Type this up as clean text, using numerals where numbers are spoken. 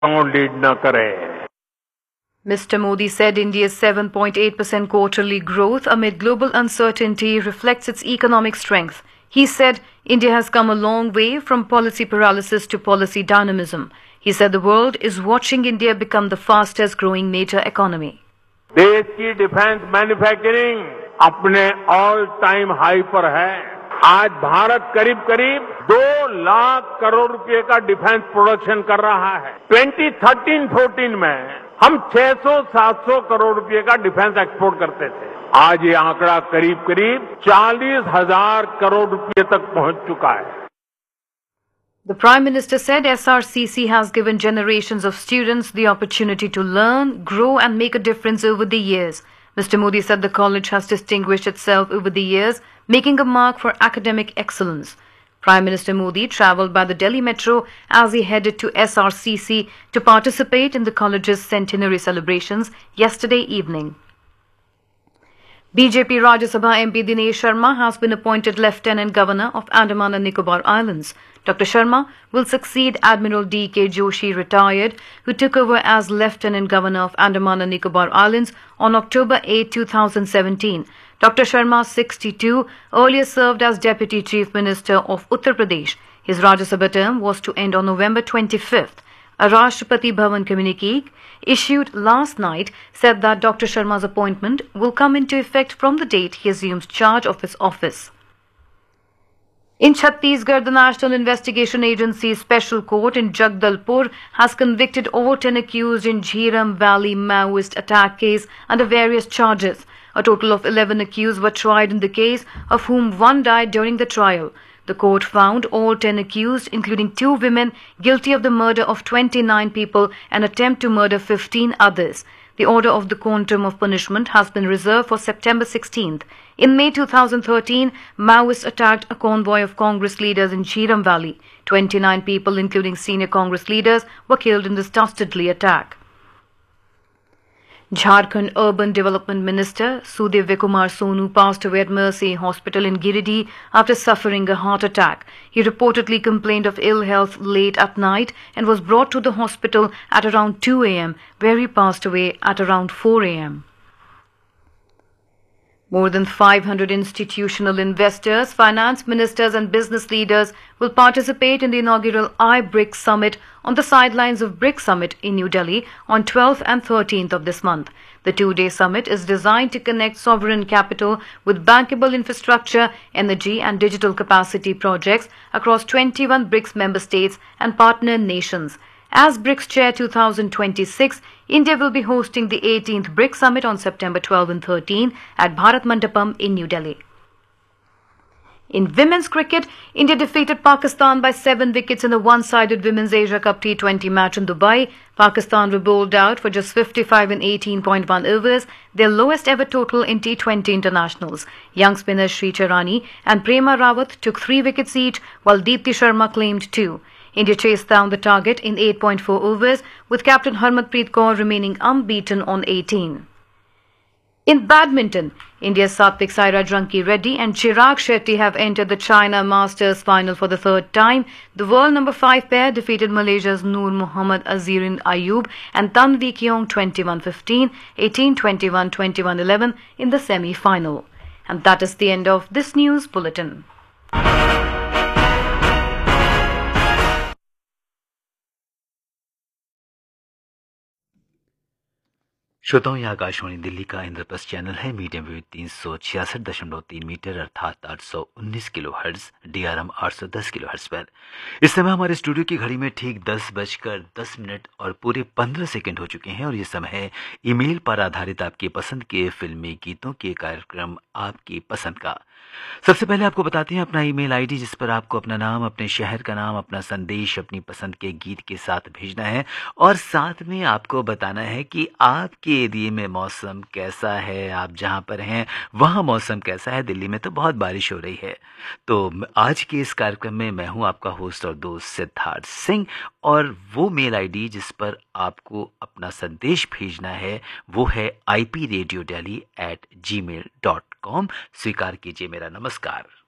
Lead न करें। Mr. Modi said India's 7.8% quarterly growth amid global uncertainty reflects its economic strength. He said India has come a long way from policy paralysis to policy dynamism. He said the world is watching India become the fastest growing major economy. देश की defence manufacturing अपने all time high पर है। आज भारत करीब करीब 2 लाख करोड़ रुपए का डिफेंस प्रोडक्शन कर रहा है। 2013-14 में हम 600-700 करोड़ रुपए का डिफेंस एक्सपोर्ट करते थे। आज ये आंकड़ा करीब करीब 40,000 करोड़ रुपए तक पहुंच चुका है। The Prime Minister said SRCC has given generations of students the opportunity to learn, grow and make a difference over the years. Mr. Modi said the college has distinguished itself over the years, making a mark for academic excellence. Prime Minister Modi travelled by the Delhi Metro as he headed to SRCC to participate in the college's centenary celebrations yesterday evening. BJP Rajya Sabha MP Dinesh Sharma has been appointed Lieutenant Governor of Andaman and Nicobar Islands. Dr. Sharma will succeed Admiral D.K. Joshi, retired, who took over as Lieutenant Governor of Andaman and Nicobar Islands on October 8, 2017. Dr. Sharma, 62, earlier served as Deputy Chief Minister of Uttar Pradesh. His Rajya Sabha term was to end on November 25th. A Rashtrapati Bhavan communique issued last night said that Dr. Sharma's appointment will come into effect from the date he assumes charge of his office. In Chhattisgarh, the National Investigation Agency's Special Court in Jagdalpur has convicted all 10 accused in Jhiram Valley Maoist attack case under various charges. A total of 11 accused were tried in the case, of whom 1 died during the trial. The court found all 10 accused, including 2 women, guilty of the murder of 29 people and attempt to murder 15 others. The order of the quantum of punishment has been reserved for September 16th. In May 2013, Maoists attacked a convoy of Congress leaders in Jhiram Valley. 29 people, including senior Congress leaders, were killed in this dastardly attack. Jharkhand Urban Development Minister Sudivya Kumar Sonu passed away at Mercy Hospital in Giridih after suffering a heart attack. He reportedly complained of ill health late at night and was brought to the hospital at around 2 a.m., where he passed away at around 4 a.m. More than 500 institutional investors, finance ministers and business leaders will participate in the inaugural iBRICS Summit on the sidelines of BRICS Summit in New Delhi on 12th and 13th of this month. The 2-day summit is designed to connect sovereign capital with bankable infrastructure, energy and digital capacity projects across 21 BRICS member states and partner nations. As BRICS Chair 2026, India will be hosting the 18th BRICS Summit on September 12 and 13 at Bharat Mandapam in New Delhi. In women's cricket, India defeated Pakistan by 7 wickets in the one-sided Women's Asia Cup T20 match in Dubai. Pakistan were bowled out for just 55 in 18.1 overs, their lowest ever total in T20 internationals. Young spinners Sri Charani and Prema Rawat took 3 wickets each, while Deepti Sharma claimed 2. India chased down the target in 8.4 overs, with captain Harmanpreet Kaur remaining unbeaten on 18. In badminton, India's Satvik Sairaj Ranki Reddy and Chirag Shetty have entered the China Masters final for the 3rd time. The world number 5 pair defeated Malaysia's Noor Mohammad Azharuddin Ayub and Tanvi Keong 21-15, 18-21, 21-11 in the semi-final. And that is the end of this news bulletin. श्रोताओं, यह आकाशवाणी दिल्ली का Indraprastha channel है। Medium wave 366.3 metre अर्थात 819 kilo hertz, DRM 810 kilo hertz पर। इस समय हमारे studio की घड़ी में ठीक 10:10 और पूरे 15 सेकंड हो चुके हैं और ये समय है ईमेल पर आधारित आपकी पसंद के फिल्मी गीतों के कार्यक्रम आपकी पसंद का। सबसे पहले आपको बताते हैं अपना ईमेल आईडी, जिस पर आपको अपना नाम, अपने शहर का नाम, अपना संदेश अपनी पसंद के गीत के साथ भेजना है और साथ में आपको बताना है कि आपके एरिए में मौसम कैसा है, आप जहां पर हैं वहां मौसम कैसा है। दिल्ली में तो बहुत बारिश हो रही है। तो आज के इस कार्यक्रम में मैं हूं आपका होस्ट और दोस्त सिद्धार्थ सिंह, और वो मेल आईडी जिस पर आपको अपना संदेश भेजना है वो है ipradiodeli@gmail.com। स्वीकार कीजिए मेरा नमस्कार।